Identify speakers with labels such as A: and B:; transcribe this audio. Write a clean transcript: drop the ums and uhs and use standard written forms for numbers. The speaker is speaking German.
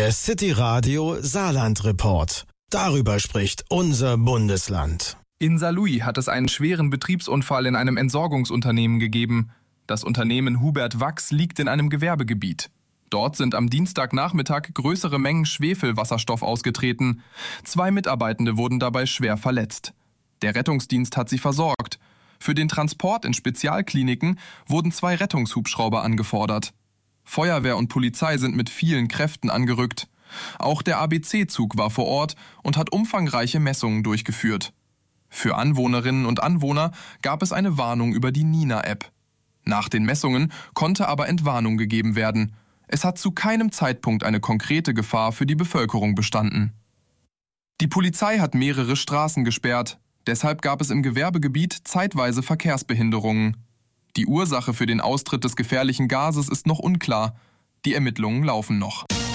A: Der City Radio Saarland Report. Darüber spricht unser Bundesland.
B: In Saarlouis hat es einen schweren Betriebsunfall in einem Entsorgungsunternehmen gegeben. Das Unternehmen Hubert Wachs liegt in einem Gewerbegebiet. Dort sind am Dienstagnachmittag größere Mengen Schwefelwasserstoff ausgetreten. 2 Mitarbeitende wurden dabei schwer verletzt. Der Rettungsdienst hat sie versorgt. Für den Transport in Spezialkliniken wurden 2 Rettungshubschrauber angefordert. Feuerwehr und Polizei sind mit vielen Kräften angerückt. Auch der ABC-Zug war vor Ort und hat umfangreiche Messungen durchgeführt. Für Anwohnerinnen und Anwohner gab es eine Warnung über die Nina-App. Nach den Messungen konnte aber Entwarnung gegeben werden. Es hat zu keinem Zeitpunkt eine konkrete Gefahr für die Bevölkerung bestanden. Die Polizei hat mehrere Straßen gesperrt. Deshalb gab es im Gewerbegebiet zeitweise Verkehrsbehinderungen. Die Ursache für den Austritt des gefährlichen Gases ist noch unklar. Die Ermittlungen laufen noch.